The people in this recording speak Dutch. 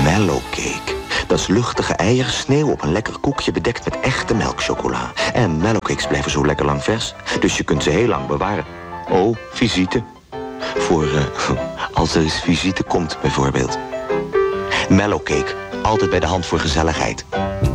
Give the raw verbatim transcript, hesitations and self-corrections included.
Mellowcake. Dat is luchtige eiersneeuw op een lekker koekje bedekt met echte melkchocola. En mellowcakes blijven zo lekker lang vers, dus je kunt ze heel lang bewaren. Oh, visite. Voor uh, als er eens visite komt, bijvoorbeeld. Mellowcake, altijd bij de hand voor gezelligheid.